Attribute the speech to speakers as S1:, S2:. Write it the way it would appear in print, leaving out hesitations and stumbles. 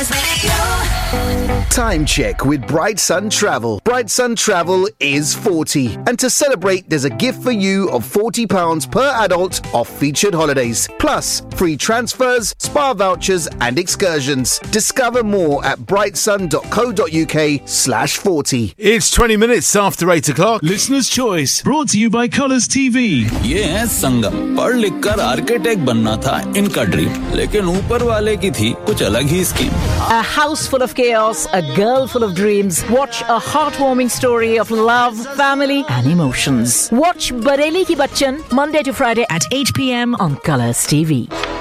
S1: Time check with Bright Sun Travel. Bright Sun Travel is 40. And to celebrate, there's a gift for you of £40 per adult off featured holidays. Plus, free transfers, spa vouchers and excursions. Discover more at brightsun.co.uk/40.
S2: It's 20 minutes after 8 o'clock.
S3: Listener's Choice, brought to you by Colours TV.
S4: ये है संगम। पढ़ लिख कर architect बनना था इनका dream, लेकिन ऊपर वाले की थी कुछ अलग ही scheme.
S5: A house full of chaos, a girl full of dreams. Watch a heartwarming story of love, family and emotions. Watch Bareli Ki Bachchan Monday to Friday at 8 p.m. on Colours TV.